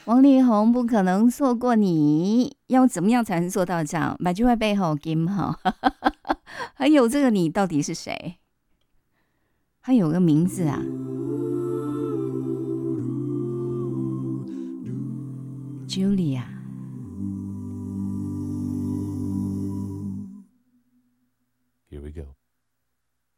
王力宏不可能错过你，要怎么样才能做到这样？把句话背后金哈，还有这个你到底是谁？他有个名字啊，Julia。 Here we go.